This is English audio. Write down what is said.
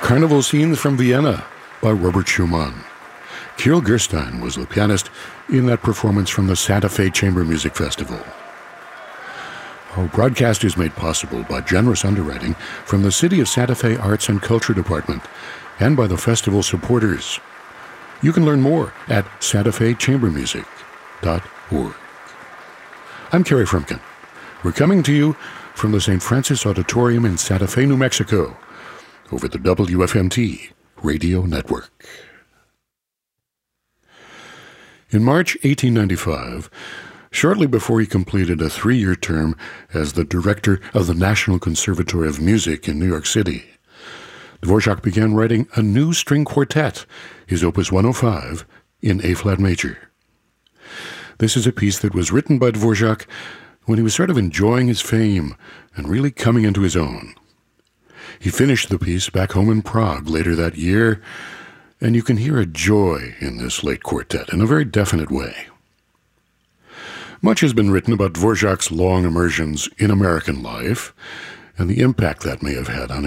Carnival Scenes from Vienna by Robert Schumann. Kirill Gerstein was the pianist in that performance from the Santa Fe Chamber Music Festival. Our broadcast is made possible by generous underwriting from the City of Santa Fe Arts and Culture Department and by the festival supporters. You can learn more at santafechambermusic.org. I'm Kerry Frumkin. We're coming to you from the St. Francis Auditorium in Santa Fe, New Mexico, over the WFMT radio network. In March 1895, shortly before he completed a 3-year term as the director of the National Conservatory of Music in New York City, Dvorak began writing a new string quartet, his Opus 105, in A-flat major. This is a piece that was written by Dvorak when he was sort of enjoying his fame and really coming into his own. He finished the piece back home in Prague later that year, and you can hear a joy in this late quartet in a very definite way. Much has been written about Dvorak's long immersions in American life and the impact that may have had on